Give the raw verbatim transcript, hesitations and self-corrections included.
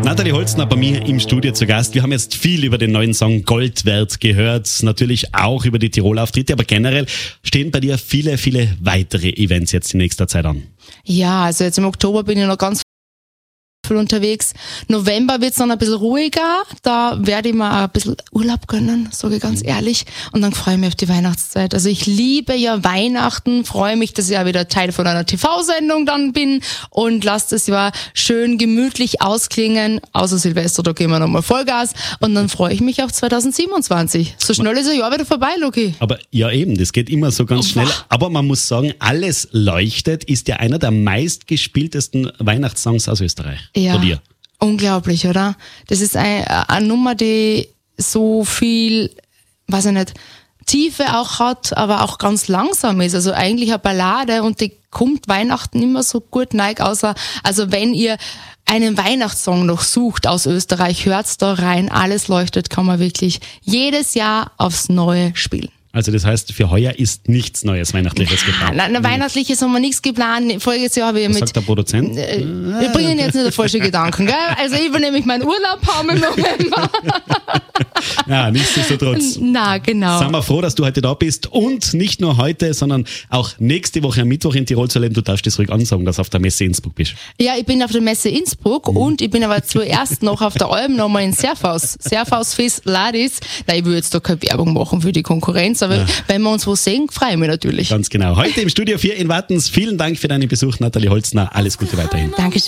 Nathalie Holzner bei mir im Studio zu Gast. Wir haben jetzt viel über den neuen Song Gold wert gehört, natürlich auch über die Tirol-Auftritte, aber generell stehen bei dir viele, viele weitere Events jetzt in nächster Zeit an. Ja, also jetzt im Oktober bin ich noch ganz viel unterwegs. November wird's dann ein bisschen ruhiger, da werde ich mir ein bisschen Urlaub gönnen, sage ich ganz ehrlich, und dann freue ich mich auf die Weihnachtszeit. Also ich liebe ja Weihnachten, freue mich, dass ich ja wieder Teil von einer T V-Sendung dann bin und lasse das Jahr schön gemütlich ausklingen, außer Silvester, da gehen wir nochmal Vollgas und dann freue ich mich auf zwanzig siebenundzwanzig. So schnell ist das Jahr wieder vorbei, Luki. Aber ja eben, das geht immer so ganz Oh, schnell, wow. aber man muss sagen, Alles leuchtet ist ja einer der meistgespieltesten Weihnachtssongs aus Österreich. Ja, Von dir. unglaublich, oder? Das ist ein, eine Nummer, die so viel, weiß ich nicht, Tiefe auch hat, aber auch ganz langsam ist. Also eigentlich eine Ballade und die kommt Weihnachten immer so gut neig, außer, also wenn ihr einen Weihnachtssong noch sucht aus Österreich, hört's da rein. Alles leuchtet, kann man wirklich jedes Jahr aufs Neue spielen. Also das heißt, für heuer ist nichts Neues Weihnachtliches geplant. Nein, nein, weihnachtliches haben wir nichts geplant. Voriges Jahr habe ich Was mit... sagt der Produzent? Äh, wir bringen jetzt nicht falsche Gedanken, gell? Also ich will nämlich meinen Urlaub haben im November. Ja, nichtsdestotrotz. Na, genau. Sind wir froh, dass du heute da bist und nicht nur heute, sondern auch nächste Woche am Mittwoch in Tirol zu erleben. Du darfst das ruhig ansagen, dass du auf der Messe Innsbruck bist. Ja, ich bin auf der Messe Innsbruck Mhm. und ich bin aber zuerst noch auf der Alm nochmal in Serfaus. Serfaus Fest Ladis. Nein, ich will jetzt da keine Werbung machen für die Konkurrenz, aber ja. wenn wir uns wo sehen, freue ich mich natürlich. Ganz genau. Heute im Studio vier in Wattens. Vielen Dank für deinen Besuch, Nathalie Holzner. Alles Gute weiterhin. Danke.